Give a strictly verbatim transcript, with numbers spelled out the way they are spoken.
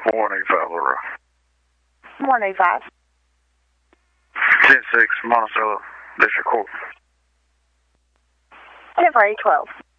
one eighty-five Little Rock. one eighty-five. ten six Monticello District Court. ten for eight twelve.